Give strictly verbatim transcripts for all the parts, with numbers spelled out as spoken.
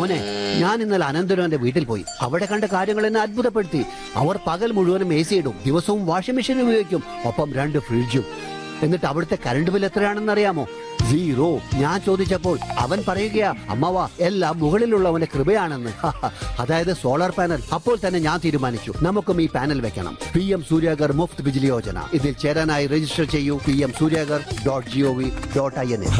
മോനെ, ഞാൻ ഇന്നലെ അനന്തരവന്റെ വീട്ടിൽ പോയി. അവിടെ കണ്ട കാര്യങ്ങൾ എന്നെ അത്ഭുതപ്പെടുത്തി. അവർ പകൽ മുഴുവനും എ സി ഇടും, ദിവസവും വാഷിംഗ് മെഷീൻ ഉപയോഗിക്കും, ഒപ്പം രണ്ട് ഫ്രിഡ്ജും. എന്നിട്ട് അവിടുത്തെ കറണ്ട് ബിൽ എത്രയാണെന്ന് അറിയാമോ? സീറോ. ഞാൻ ചോദിച്ചപ്പോൾ അവൻ പറയുകയാ, അമ്മവാ എല്ലാം മുകളിലുള്ളവന്റെ കൃപയാണെന്ന്. അതായത് സോളാർ പാനൽ. അപ്പോൾ തന്നെ ഞാൻ തീരുമാനിച്ചു, നമുക്കും ഈ പാനൽ വെക്കണം. P M Suryaghar Muft Bijli Yojana. ഇതിൽ ചേരാനായി രജിസ്റ്റർ ചെയ്യൂ P M Suryaghar dot G O V dot I N.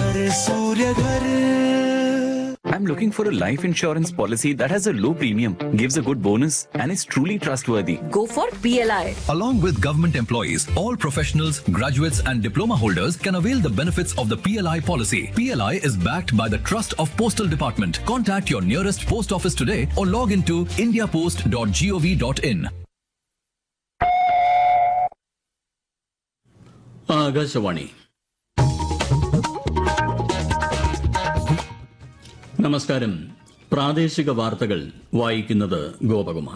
I'm looking for a life insurance policy that has a low premium, gives a good bonus, and is truly trustworthy. Go for P L I. Along with government employees, all professionals, graduates, and diploma holders can avail the benefits of the P L I policy. P L I is backed by the Trust of Postal Department. Contact your nearest post office today or log into india post dot gov dot in. Akashvani. നമസ്കാരം. പ്രാദേശിക വാർത്തകൾ വായിക്കുന്നത് ഗോപകുമാർ.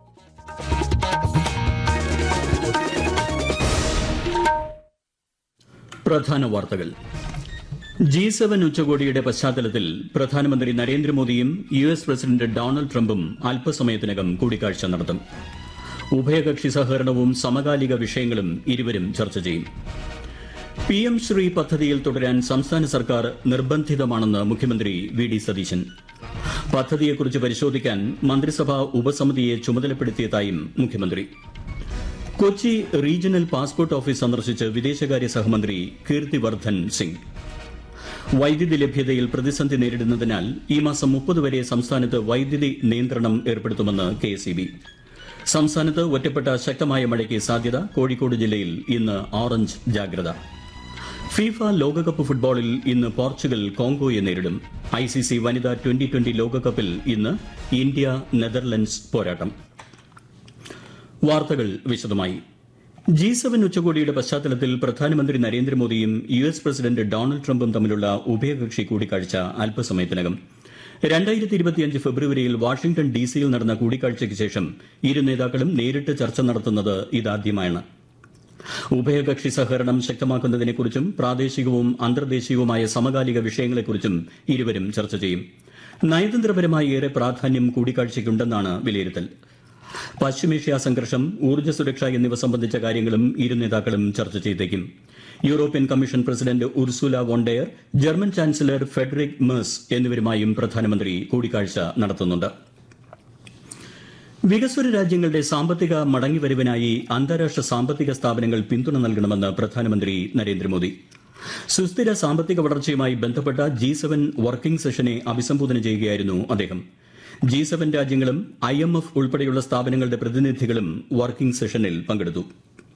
പ്രധാന വാർത്തകൾ. G seven ഉച്ചകോടിയുടെ പശ്ചാത്തലത്തിൽ പ്രധാനമന്ത്രി നരേന്ദ്രമോദിയും യു എസ് പ്രസിഡന്റ് ഡൊണാൾഡ് ട്രംപും അല്പസമയത്തിനകം കൂടിക്കാഴ്ച നടത്തും. ഉഭയകക്ഷി സഹകരണവും സമകാലിക വിഷയങ്ങളും ഇരുവരും ചർച്ച ചെയ്യും. പി എം ശ്രീ പദ്ധതിയിൽ തുടരാൻ സംസ്ഥാന സർക്കാർ നിർബന്ധിതമാണെന്ന് മുഖ്യമന്ത്രി വി ഡി സതീശൻ. പദ്ധതിയെക്കുറിച്ച് പരിശോധിക്കാൻ മന്ത്രിസഭാ ഉപസമിതിയെ ചുമതലപ്പെടുത്തിയതായും മുഖ്യമന്ത്രി. കൊച്ചി റീജിയണൽ പാസ്പോർട്ട് ഓഫീസ് സന്ദർശിച്ച് വിദേശകാര്യ സഹമന്ത്രി കീർത്തിവർദ്ധൻ സിംഗ്. വൈദ്യുതി ലഭ്യതയിൽ പ്രതിസന്ധി നേരിടുന്നതിനാൽ ഈ മാസം മുപ്പത് വരെ സംസ്ഥാനത്ത് വൈദ്യുതി നിയന്ത്രണം ഏർപ്പെടുത്തുമെന്ന് കെ എസ് ഇ ബി. സംസ്ഥാനത്ത് ഒറ്റപ്പെട്ട ശക്തമായ മഴയ്ക്ക് സാധ്യത. കോഴിക്കോട് ജില്ലയിൽ ഇന്ന് ഓറഞ്ച് ജാഗ്രത. ഫിഫ ലോകകപ്പ് ഫുട്ബോളിൽ ഇന്ന് പോർച്ചുഗൽ കോങ്കോയെ നേരിടും. ഐ സി സി വനിതാ ട്വന്റി ട്വന്റി ലോകകപ്പിൽ ഇന്ന് ഇന്ത്യ നെതർലൻഡ്സ് പോരാട്ടം. വാർത്തകൾ വിശദമായി. ജി സെവൻ ഉച്ചകോടിയുടെ പശ്ചാത്തലത്തിൽ പ്രധാനമന്ത്രി നരേന്ദ്രമോദിയും യു എസ് പ്രസിഡന്റ് ഡൊണാൾഡ് ട്രംപും തമ്മിലുള്ള ഉഭയകക്ഷി കൂടിക്കാഴ്ച അല്പസമയത്തിനകം. രണ്ടായിരത്തി ഇരുപത്തിയഞ്ച് ഫെബ്രുവരിയിൽ വാഷിംഗ്ടൺ ഡി സിയിൽ നടന്ന കൂടിക്കാഴ്ചയ്ക്ക് ശേഷം ഇരു നേതാക്കളും നേരിട്ട് ചർച്ച നടത്തുന്നത് ഇതാദ്യമായാണ്. ഉഭയകക്ഷി സഹകരണം ശക്തമാക്കുന്നതിനെക്കുറിച്ചും പ്രാദേശികവും അന്തർദേശീയവുമായ സമകാലിക വിഷയങ്ങളെക്കുറിച്ചും ഇരുവരും ചർച്ച ചെയ്യും. നയതന്ത്രപരമായി ഏറെ പ്രാധാന്യം കൂടിക്കാഴ്ചയ്ക്കുണ്ടെന്നാണ് വിലയിരുത്തൽ. പശ്ചിമേഷ്യ സംഘർഷം, ഊർജ്ജ സുരക്ഷ എന്നിവ സംബന്ധിച്ച കാര്യങ്ങളും ഇരു നേതാക്കളും ചർച്ച ചെയ്തേക്കും. European commission president Ursula വോണ്ടയർ, German chancellor Federico Merz എന്നിവരുമായും പ്രധാനമന്ത്രി കൂടിക്കാഴ്ച നടത്തുന്നുണ്ട്. വികസ്വര രാജ്യങ്ങളുടെ സാമ്പത്തിക മടങ്ങിവരവിനായി അന്താരാഷ്ട്ര സാമ്പത്തിക സ്ഥാപനങ്ങൾ പിന്തുണ നൽകണമെന്ന് പ്രധാനമന്ത്രി നരേന്ദ്രമോദി. സുസ്ഥിര സാമ്പത്തിക വളർച്ചയുമായി ബന്ധപ്പെട്ട ജി സെവൻ വർക്കിംഗ് സെഷനെ അഭിസംബോധന ചെയ്യുകയായിരുന്നു അദ്ദേഹം. ജി സെവൻ രാജ്യങ്ങളും ഐ എം എഫ് ഉൾപ്പെടെയുള്ള സ്ഥാപനങ്ങളുടെ പ്രതിനിധികളും വർക്കിംഗ് സെഷനിൽ പങ്കെടുത്തു.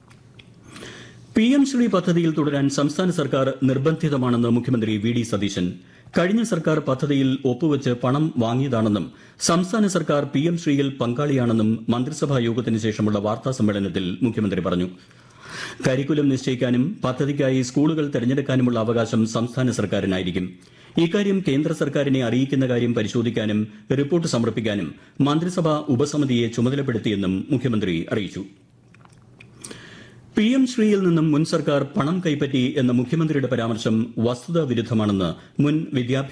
പി എം ശ്രീ പദ്ധതിയിൽ തുടരാൻ സംസ്ഥാന സർക്കാർ നിർബന്ധിതമാണെന്ന് മുഖ്യമന്ത്രി വി ഡി സതീശൻ. കഴിഞ്ഞ സർക്കാർ പദ്ധതിയിൽ ഒപ്പുവച്ച് പണം വാങ്ങിയതാണെന്നും സംസ്ഥാന സർക്കാർ പി എം ശ്രീയിൽ പങ്കാളിയാണെന്നും മന്ത്രിസഭാ യോഗത്തിന് ശേഷമുള്ള വാർത്താ സമ്മേളനത്തിൽ മുഖ്യമന്ത്രി പറഞ്ഞു. കരിക്കുലം നിശ്ചയിക്കാനും പദ്ധതിക്കായി സ്കൂളുകൾ തെരഞ്ഞെടുക്കാനുമുള്ള അവകാശം സംസ്ഥാന സർക്കാരിനായിരിക്കും. ഇക്കാര്യം കേന്ദ്ര സർക്കാരിനെ അറിയിക്കുന്ന കാര്യം പരിശോധിക്കാനും റിപ്പോർട്ട് സമർപ്പിക്കാനും മന്ത്രിസഭാ ഉപസമിതിയെ ചുമതലപ്പെടുത്തിയെന്നും മുഖ്യമന്ത്രി അറിയിച്ചു. പി എം ശ്രീയിൽ നിന്നും മുൻ സർക്കാർ പണം കൈപ്പറ്റി എന്ന മുഖ്യമന്ത്രിയുടെ പരാമർശം വസ്തുതാ വിരുദ്ധമാണെന്ന് മുൻ വിദ്യാഭ്യാസ